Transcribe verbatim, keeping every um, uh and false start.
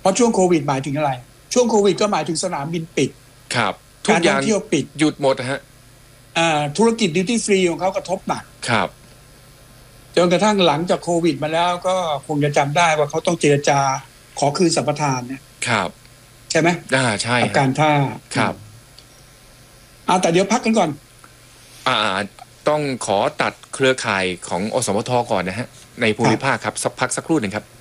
ราะช่วงโควิดหมายถึงอะไรช่วงโควิดก็หมายถึงสนามบินปิดครับทุกการท่องเที่ยวปิดหยุดหมดฮะธุรกิจดิวตี้ฟรีของเขากระทบหนักครับจนกระทั่งหลังจากโควิดมาแล้วก็คงจะจำได้ว่าเขาต้องเจรจาขอคืนสัมปทานเนี่ยครับใช่ไหมอ่าใช่กับการท่าครับอ่าแต่เดี๋ยวพักกันก่อนอ่าต้องขอตัดเครือข่ายของอสมทก่อนนะฮะในภูมิภาคครับสักพักสักครู่หนึ่งครับ